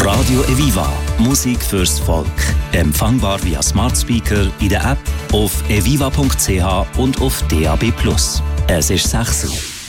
Radio Eviva. Musik fürs Volk. Empfangbar via Smart Speaker, in der App, auf eviva.ch und auf DAB+. Es ist 6 Uhr.